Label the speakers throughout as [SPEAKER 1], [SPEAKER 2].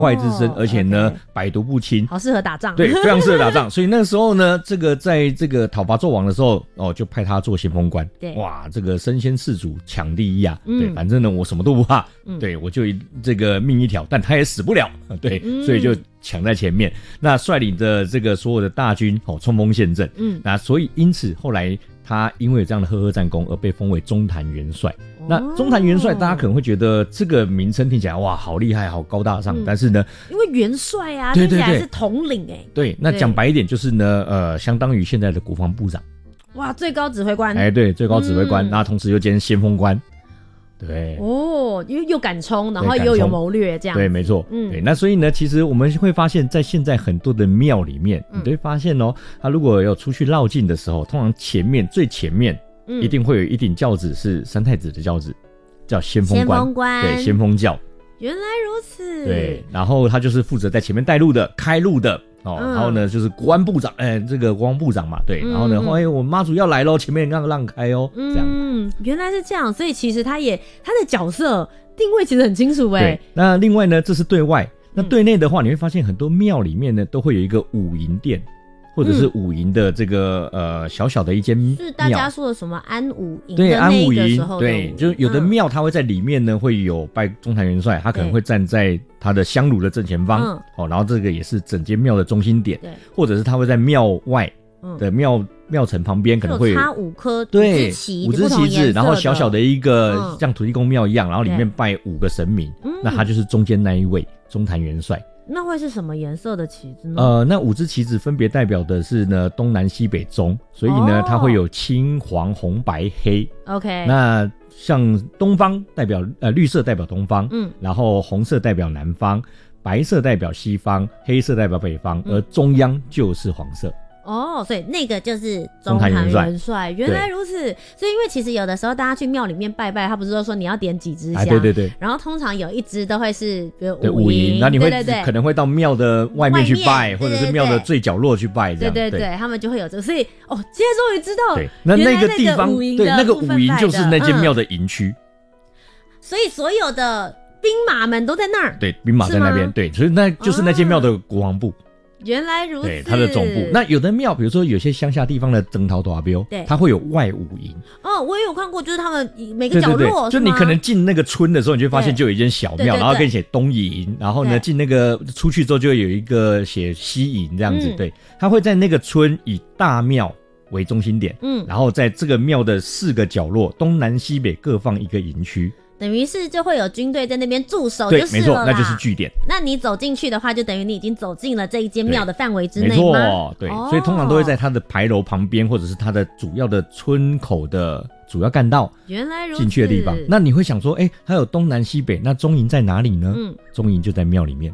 [SPEAKER 1] 坏之身，而且呢百毒不侵，
[SPEAKER 2] 好适合打仗。
[SPEAKER 1] 对，非常适合打仗。所以那个时候呢，这个在这个讨伐纣王的时候，就派他做先锋官。
[SPEAKER 2] 对，
[SPEAKER 1] 哇，这个身先士卒，抢第一啊！对，反正呢我什么都不怕，对我就这个命一条，但他也死不了，对，所以就抢在前面。那率领的这个所有的大军冲锋陷阵，那所以因此后来他因为有这样的赫赫战功而被封为中坛元帅。那中坛元帅大家可能会觉得这个名称听起来哇好厉害好高大上，但是呢
[SPEAKER 2] 因为元帅啊，
[SPEAKER 1] 对对对，
[SPEAKER 2] 听起来是统领
[SPEAKER 1] 对，那讲白一点就是呢相当于现在的国防部长。
[SPEAKER 2] 哇，最高指挥官。
[SPEAKER 1] 对，最高指挥官，那同时又兼先锋官。对
[SPEAKER 2] 又敢冲，然后又有谋略，这样。
[SPEAKER 1] 对，没错。对，那所以呢，其实我们会发现，在现在很多的庙里面，你会发现他如果有出去绕境的时候，通常最前面一定会有一顶轿子是三太子的轿子，叫先锋官。对，先锋轿。
[SPEAKER 2] 原来如此。
[SPEAKER 1] 对，然后他就是负责在前面带路的、开路的。然后呢，就是国安部长，这个国防部长嘛，对，然后呢，我们妈祖要来咯，前面让开这样。
[SPEAKER 2] 原来是这样，所以其实他的角色定位其实很清楚对，
[SPEAKER 1] 那另外呢，这是对外，那对内的话，你会发现很多庙里面呢都会有一个武营殿。或者是武营的这个小小的一间庙，
[SPEAKER 2] 是大家说的什么安武营？
[SPEAKER 1] 对，安武营，
[SPEAKER 2] 对，
[SPEAKER 1] 就有的庙它会在里面呢，会有拜中坛元帅，他可能会站在他的香炉的正前方，然后这个也是整间庙的中心点，对，或者是他会在庙外的庙城旁边，可能会
[SPEAKER 2] 有插5颗
[SPEAKER 1] 五支旗子，然后小小的一个像土地公庙一样，然后里面拜5个神明，那他就是中间那一位中坛元帅。
[SPEAKER 2] 那会是什么颜色的旗子呢？
[SPEAKER 1] 那5支旗子分别代表的是呢东南西北中，所以呢它会有青黄红白黑。
[SPEAKER 2] OK，
[SPEAKER 1] 那像东方代表绿色代表东方，然后红色代表南方，白色代表西方，黑色代表北方，而中央就是黄色。
[SPEAKER 2] 所以那个就是中坛元帅，原来如此。所以因为其实有的时候大家去庙里面拜拜，他不是都说你要点几支香，
[SPEAKER 1] 对，
[SPEAKER 2] 然后通常有一支都会是比如
[SPEAKER 1] 武营，然后你会可能会到庙的外面去拜，或者是庙的最角落去拜，这样
[SPEAKER 2] 对，他们就会有这个。所以现在终于知道，
[SPEAKER 1] 对，那个地方，对，那个武营就是那间庙的营区，
[SPEAKER 2] 所以所有的兵马们都在那儿，
[SPEAKER 1] 对，兵马在那边，对，所以那就是那间庙的国防部。
[SPEAKER 2] 原来如此，
[SPEAKER 1] 对，它的总部。那有的庙，比如说有些乡下地方的征讨大庙，对，它会有外武营。
[SPEAKER 2] 我也有看过，就是他们每个角落，
[SPEAKER 1] 就你可能进那个村的时候，你就会发现就有一间小庙，然后跟你写东营，然后呢进那个出去之后就会有一个写西营这样子。对，它会在那个村以大庙为中心点，然后在这个庙的4个角落，东南西北各放一个营区。
[SPEAKER 2] 等于是就会有军队在那边驻守，就是了啦。
[SPEAKER 1] 对，没错，那就是据点。
[SPEAKER 2] 那你走进去的话，就等于你已经走进了这一间庙的范围之内吗？
[SPEAKER 1] 没错，对，所以通常都会在它的牌楼旁边，或者是它的主要的村口的主要干道，
[SPEAKER 2] 原来如此，
[SPEAKER 1] 进去的地方。那你会想说，它有东南西北，那中营在哪里呢？中营就在庙里面。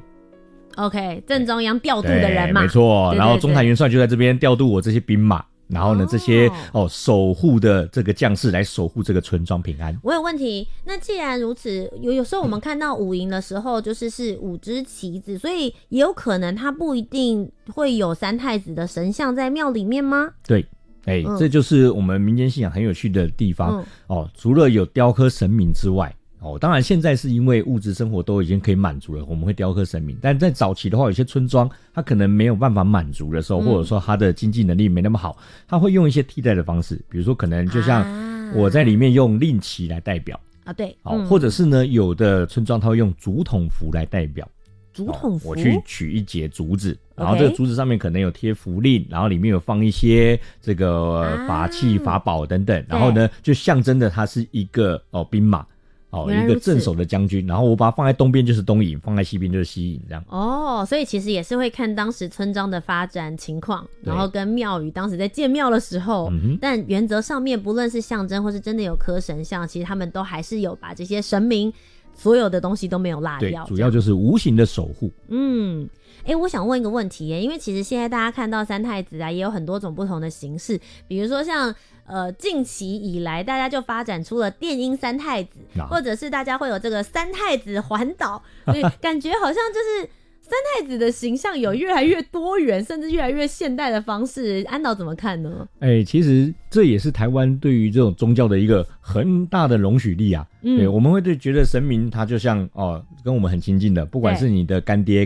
[SPEAKER 2] OK， 正中央调度的人嘛，
[SPEAKER 1] 没错。然后中坛元帅就在这边调度我这些兵马。然后呢，这些守护的这个将士来守护这个村庄平安。
[SPEAKER 2] 我有问题，那既然如此，有时候我们看到武营的时候，就是5支旗子，所以也有可能他不一定会有三太子的神像在庙里面吗？
[SPEAKER 1] 对，这就是我们民间信仰很有趣的地方。除了有雕刻神明之外，当然现在是因为物质生活都已经可以满足了，我们会雕刻神明，但在早期的话，有些村庄它可能没有办法满足的时候，或者说它的经济能力没那么好，它会用一些替代的方式，比如说可能就像我在里面用令旗来代表
[SPEAKER 2] 对，
[SPEAKER 1] 或者是呢有的村庄它会用竹筒符来代表。
[SPEAKER 2] 竹筒符，
[SPEAKER 1] 我去取一节竹子，然后这个竹子上面可能有贴符令，然后里面有放一些这个法器、法宝等等，然后呢就象征的它是一个兵马。一个镇守的将军，然后我把它放在东边就是东营，放在西边就是西营，这样。
[SPEAKER 2] 所以其实也是会看当时村庄的发展情况，然后跟庙宇当时在建庙的时候，但原则上面不论是象征或是真的有刻神像，其实他们都还是有把这些神明所有的东西都没有落掉，
[SPEAKER 1] 对，主要就是无形的守护。
[SPEAKER 2] 我想问一个问题因为其实现在大家看到三太子啊，也有很多种不同的形式，比如说像近期以来大家就发展出了电音三太子，或者是大家会有这个三太子环岛，所以感觉好像就是三太子的形象有越来越多元，甚至越来越现代的方式，安导怎么看呢？
[SPEAKER 1] 其实这也是台湾对于这种宗教的一个很大的容许力啊。对，我们会觉得神明他就像跟我们很亲近的，不管是你的干爹